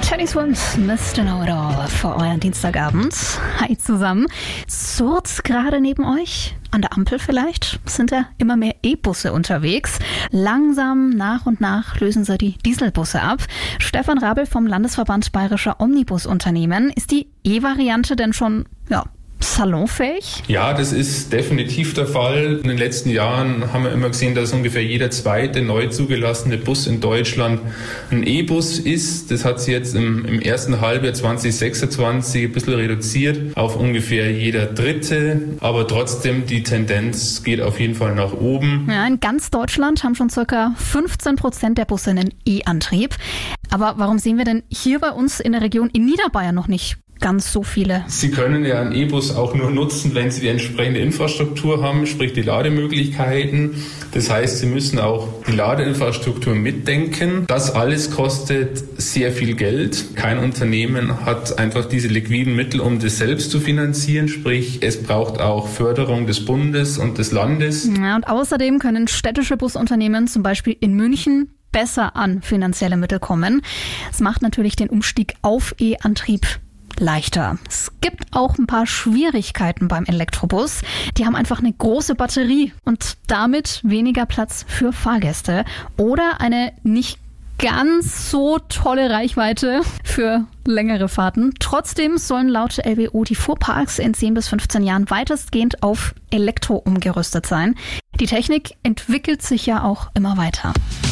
Teddy Swims, Mr. Know-It-All für euren Dienstagabend. Hi zusammen. Surrt gerade neben euch? An der Ampel vielleicht? Sind da immer mehr E-Busse unterwegs? Langsam, nach und nach lösen sie die Dieselbusse ab. Stefan Rabel vom Landesverband Bayerischer Omnibusunternehmen. Ist die E-Variante denn schon, salonfähig? Ja, das ist definitiv der Fall. In den letzten Jahren haben wir immer gesehen, dass ungefähr jeder zweite neu zugelassene Bus in Deutschland ein E-Bus ist. Das hat sich jetzt im ersten Halbjahr 2026 ein bisschen reduziert auf ungefähr jeder dritte. Aber trotzdem, die Tendenz geht auf jeden Fall nach oben. Ja, in ganz Deutschland haben schon ca. 15% der Busse einen E-Antrieb. Aber warum sehen wir denn hier bei uns in der Region in Niederbayern noch nicht ganz so viele? Sie können ja einen E-Bus auch nur nutzen, wenn Sie die entsprechende Infrastruktur haben, sprich die Lademöglichkeiten. Das heißt, Sie müssen auch die Ladeinfrastruktur mitdenken. Das alles kostet sehr viel Geld. Kein Unternehmen hat einfach diese liquiden Mittel, um das selbst zu finanzieren. Sprich, es braucht auch Förderung des Bundes und des Landes. Ja, und außerdem können städtische Busunternehmen zum Beispiel in München besser an finanzielle Mittel kommen. Es macht natürlich den Umstieg auf E-Antrieb leichter. Es gibt auch ein paar Schwierigkeiten beim Elektrobus. Die haben einfach eine große Batterie und damit weniger Platz für Fahrgäste oder eine nicht ganz so tolle Reichweite für längere Fahrten. Trotzdem sollen laut LBO die Fuhrparks in 10 bis 15 Jahren weitestgehend auf Elektro umgerüstet sein. Die Technik entwickelt sich ja auch immer weiter.